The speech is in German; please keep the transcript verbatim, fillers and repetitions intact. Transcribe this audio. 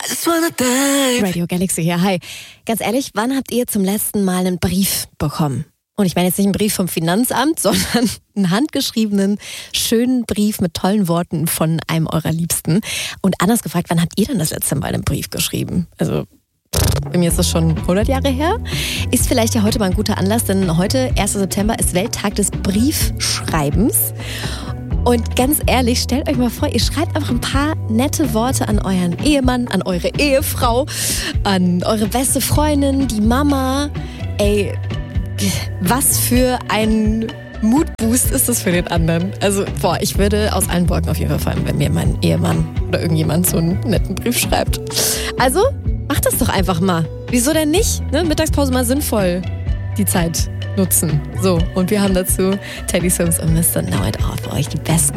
just wanna dive. Radio Galaxy hier, hi. Ganz ehrlich, wann habt ihr zum letzten Mal einen Brief bekommen? Und ich meine jetzt nicht einen Brief vom Finanzamt, sondern einen handgeschriebenen, schönen Brief mit tollen Worten von einem eurer Liebsten. Und anders gefragt, wann habt ihr denn das letzte Mal einen Brief geschrieben? Also bei mir ist das schon hundert Jahre her. Ist vielleicht ja heute mal ein guter Anlass, denn heute, erster September, ist Welttag des Briefschreibens. Und ganz ehrlich, stellt euch mal vor, ihr schreibt einfach ein paar nette Worte an euren Ehemann, an eure Ehefrau, an eure beste Freundin, die Mama. Ey, was für ein Moodboost ist das für den anderen? Also, boah, ich würde aus allen Wolken auf jeden Fall fallen, wenn mir mein Ehemann oder irgendjemand so einen netten Brief schreibt. Also, macht das doch einfach mal. Wieso denn nicht? Ne? Mittagspause mal sinnvoll die Zeit nutzen. So, und wir haben dazu Teddy Swims und Mister Know It All für euch, die besten